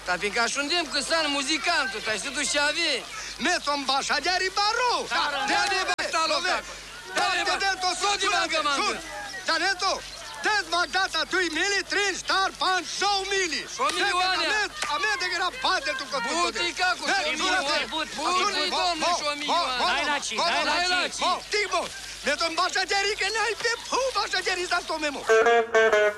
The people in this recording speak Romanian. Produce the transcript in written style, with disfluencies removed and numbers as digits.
Dar fiindcă așundem că san muzicantul, tai se duce avi. Me som bașageri baru. De basta loca. Dento Sodi mangamanga. Daneto. Des magdata 2 3 star 5 show mili. Milioane. A me de era padre tu cu. Butica cu milioane. Buti domnul și o milioane. Hai la ci. Timo. Me som bașageri că n-ai pe pu bașageri sta to memo.